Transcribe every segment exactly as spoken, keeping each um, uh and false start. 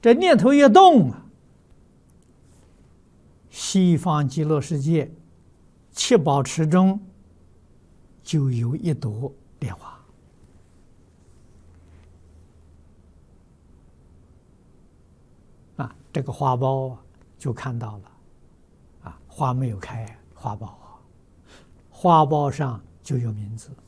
这念头一动啊，西方极乐世界七宝池中就有一朵莲花。啊，这个花苞啊，就看到了，啊，花没有开，花苞啊，花苞上就有名字。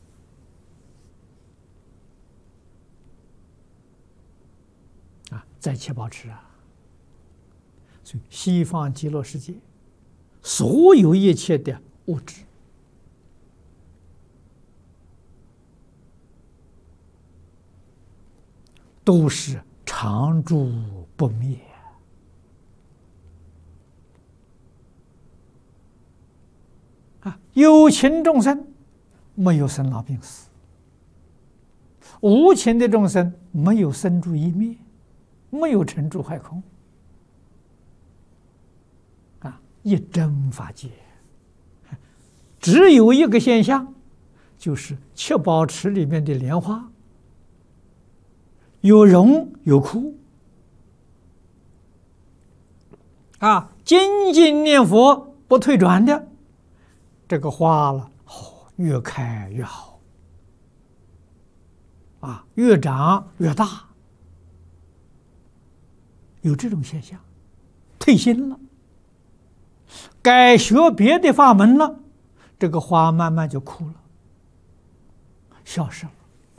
啊，在七宝池啊，所以西方极乐世界所有一切的物质，都是常住不灭。啊，有情众生没有生老病死，无情的众生没有生住异灭，没有成住坏空。啊，一真法界，只有一个现象，就是七宝池里面的莲花有荣有枯。啊，精进念佛不退转的，这个花了，哦，越开越好，啊，越长越大，有这种现象。退心了，改学别的法门了，这个花慢慢就枯了，消失了。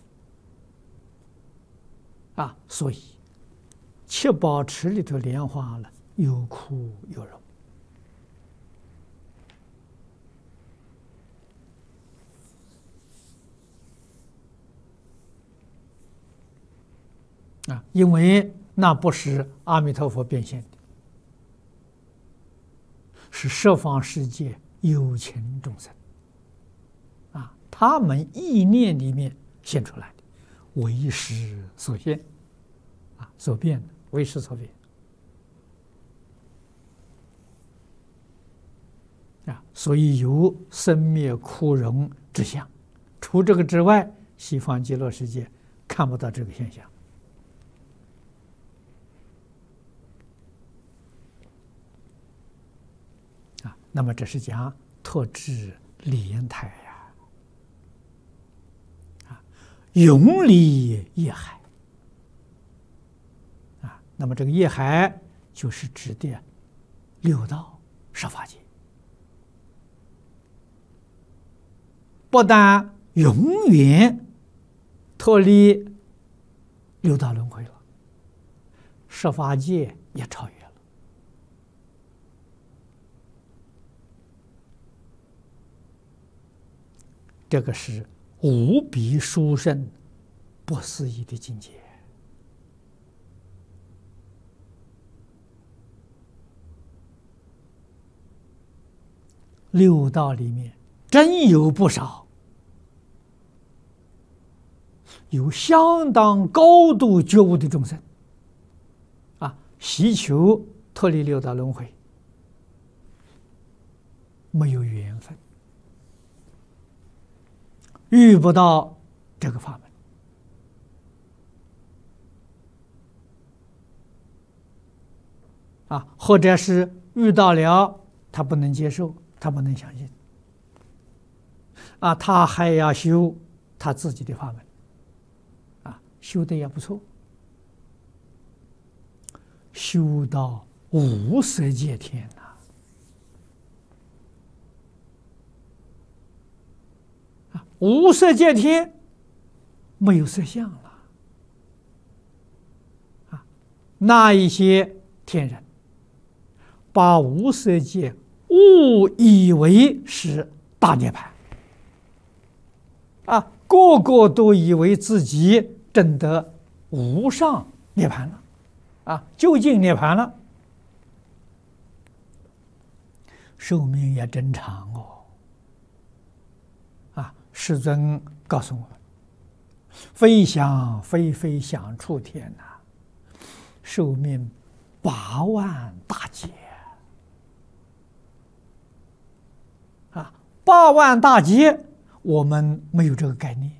啊，所以七宝池里头莲花了，有枯有荣。啊，因为那不是阿弥陀佛变现的，是十方世界有情众生，啊，他们意念里面现出来的，为识所现，啊，所变的，为识所变。啊，所以有生灭枯荣之相，除这个之外，西方极乐世界看不到这个现象。啊，那么这是讲特制莲台呀，啊，永离业海，啊，那么这个业海就是指的六道十法界，不但永远脱离六道轮回了，十法界也超越了。这个是无比殊胜、不思议的境界。六道里面真有不少有相当高度觉悟的众生，啊，希求脱离六道轮回，没有缘分，遇不到这个法门，啊，或者是遇到了他不能接受，他不能相信，啊，他还要修他自己的法门，啊，修的也不错，修到无色界天呐。无色界天没有色相了，啊，那一些天人把无色界误以为是大涅槃，啊，个个都以为自己证得无上涅槃了，啊，究竟涅槃了，寿命也真长哦。世尊告诉我们：“非想非非想处天呐、啊，寿命八万大劫啊！八万大劫，我们没有这个概念